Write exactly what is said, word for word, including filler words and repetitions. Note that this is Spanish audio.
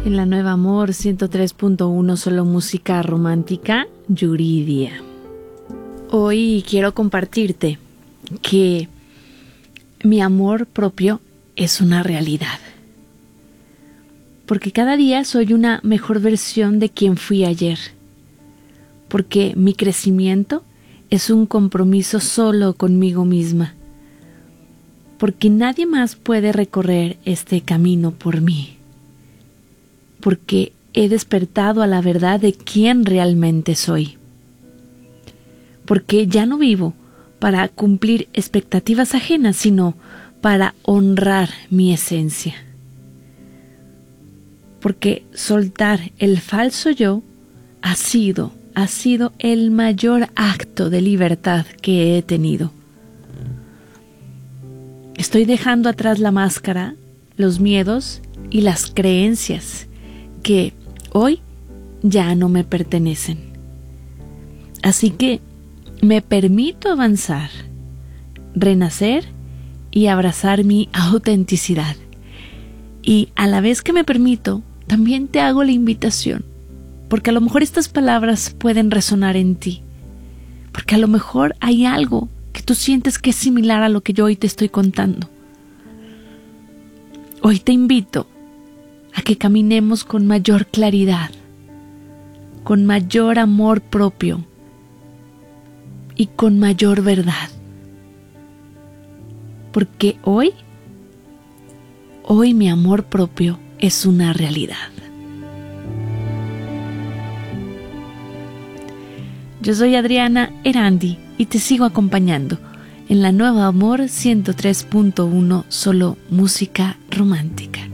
En la Nueva Amor ciento tres punto uno, solo música romántica, Yuridia. Hoy quiero compartirte que mi amor propio es una realidad. Porque cada día soy una mejor versión de quien fui ayer. Porque mi crecimiento es un compromiso solo conmigo misma. Porque nadie más puede recorrer este camino por mí. Porque he despertado a la verdad de quién realmente soy. Porque ya no vivo para cumplir expectativas ajenas, sino para honrar mi esencia. Porque soltar el falso yo ha sido, ha sido el mayor acto de libertad que he tenido. Estoy dejando atrás la máscara, los miedos y las creencias que hoy ya no me pertenecen. Así que me permito avanzar, renacer y abrazar mi autenticidad. Y a la vez que me permito, también te hago la invitación, porque a lo mejor estas palabras pueden resonar en ti, porque a lo mejor hay algo que tú sientes que es similar a lo que yo hoy te estoy contando. Hoy te invito a que caminemos con mayor claridad, con mayor amor propio y con mayor verdad. Porque hoy, hoy mi amor propio es una realidad. Yo soy Adriana Erandi y te sigo acompañando en la Nueva Amor ciento tres punto uno, solo música romántica.